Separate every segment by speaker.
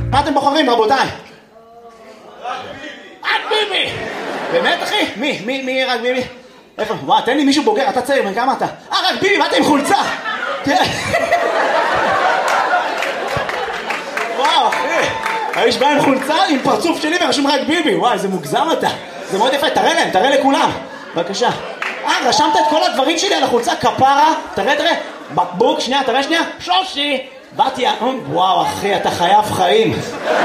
Speaker 1: מה אתם בוחרים, רבותיי? רק ביבי! באמת, אחי? מי רק ביבי? איפה? וואו, תן לי מישהו בוגר, אתה צעיר, כמה אתה? רק ביבי, באתי עם חולצה! וואו, אחי! האיש בא עם חולצה, עם פרצוף שלי ורשום רק ביבי. וואי, איזה מוגזם אתה. זה מאוד יפה, תראה להם, תראה לכולם. בבקשה. רשמת את כל הדברים שלי על החולצה, כפרה. תראה. בקבוק, שנייה, תראה שנייה. שושי. באתי, וואו, אחי, אתה חייב חיים.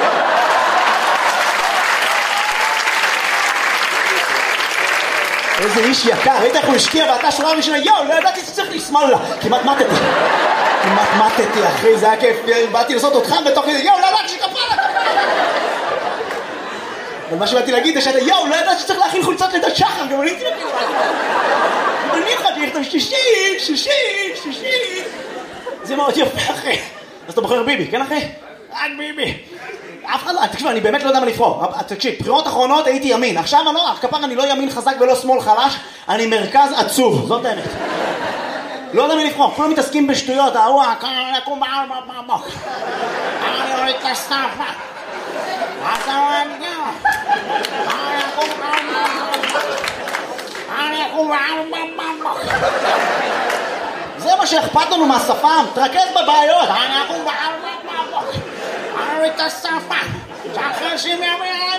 Speaker 1: איזה איש יקר, ראית איך הוא השקיע ואתה שורה ראשונה, יואו, לא ידעתי שצריך לשמאל לה. כמעט מתתי, אחי, זה היה כיף. באתי לעשות אותך בתוך כזה, יואו, לא ידעתי שכפרה. אבל מה שבאתי להגיד זה שאתה, יואו, לא ידעתי שצריך להכין חולצות לידת שחר, גם אני הייתי להגיד. אני חייתי לכתוב שישי. זה מאוד יפה, אחי. אז אתה בוחר ביבי, כן, אחי? רק ביבי. אף אחד לא, תקשיב, אני באמת לא יודע מה לבחור. תקשיב, בחירות אחרונות הייתי ימין. עכשיו אני לא ימין חזק ולא שמאל חלש, אני מרכז עצוב, זאת האמת. לא יודע מי לבחור, כולם מתעסקים בשטויות, אני רואה את הסטאפה. זה מה שאכפת לנו מהשפם, תרכז בבעיות. אני רואה את השפה, שאחרי שימי